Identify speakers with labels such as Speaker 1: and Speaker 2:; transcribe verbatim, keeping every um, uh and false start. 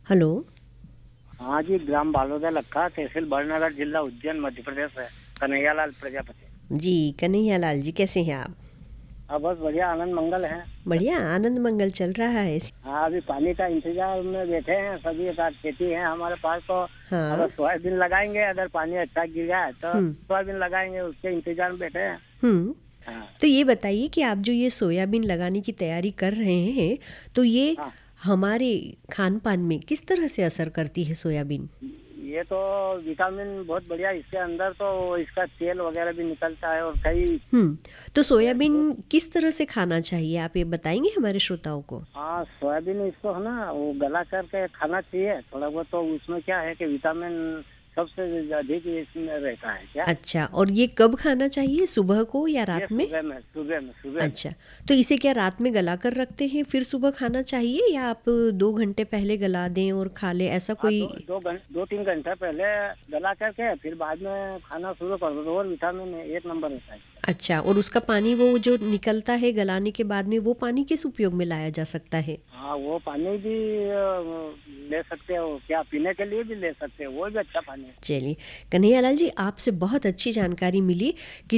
Speaker 1: Hello.
Speaker 2: हाँ जी, ग्राम बालोदा लक्खा, तहसील बड़नगर, जिला उज्जैन, मध्य प्रदेश है। कन्हैयालाल प्रजापति।
Speaker 1: जी कन्हैया लाल जी, कैसे हैं आप?
Speaker 2: हाँ, बस बढ़िया, आनंद मंगल है।
Speaker 1: बढ़िया, आनंद मंगल चल रहा है।
Speaker 2: हाँ, अभी पानी का इंतजार में बैठे हैं सभी। एक आध खेती है हमारे पास, तो
Speaker 1: हाँ।
Speaker 2: अगर सोयाबीन लगाएंगे, अगर पानी अच्छा गिर गया तो
Speaker 1: हम्म।
Speaker 2: सोयाबीन लगाएंगे, उसके इंतजार में बैठे हैं।
Speaker 1: हम्म।
Speaker 2: हाँ।
Speaker 1: तो ये बताइए कि आप जो ये सोयाबीन लगाने की तैयारी कर रहे हैं, तो ये
Speaker 2: हाँ,
Speaker 1: हमारे खान पान में किस तरह से असर करती है सोयाबीन?
Speaker 2: ये तो विटामिन बहुत बढ़िया इसके अंदर, तो इसका तेल वगैरह भी निकलता है और कई।
Speaker 1: हम्म। तो सोयाबीन किस तरह से खाना चाहिए, आप ये बताएंगे हमारे श्रोताओं को?
Speaker 2: हाँ, सोयाबीन इसको है ना, वो गला करके खाना चाहिए थोड़ा बहुत। तो उसमें क्या है कि विटामिन सबसे अधिक इसमें रहता है क्या।
Speaker 1: अच्छा, और ये कब खाना चाहिए, सुबह को या
Speaker 2: ये
Speaker 1: रात में?
Speaker 2: सुबह में, सुबह में, सुबह में।
Speaker 1: अच्छा, तो इसे क्या रात में गला कर रखते हैं फिर सुबह खाना चाहिए, या आप दो घंटे पहले गला दें और खा लें, ऐसा
Speaker 2: हाँ, दो
Speaker 1: कोई?
Speaker 2: दो घंटे दो तीन घंटे पहले गला करके फिर बाद में खाना शुरू कर दो, और विटामिन एक नंबर रहता है।
Speaker 1: अच्छा, और उसका पानी वो जो निकलता है गलाने के बाद में, वो पानी किस उपयोग में लाया जा सकता है?
Speaker 2: हाँ, वो पानी भी अ, ले सकते हो क्या, पीने के लिए भी ले सकते हो, वो भी अच्छा पानी है।
Speaker 1: चलिए, कन्हैयालाल जी, आपसे बहुत अच्छी जानकारी मिली कि